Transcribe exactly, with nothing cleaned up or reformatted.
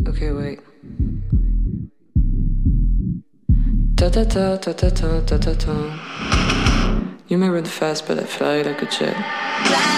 Okay, wait. Ta ta ta ta ta ta ta ta ta. You may run fast, but I fly like a jet.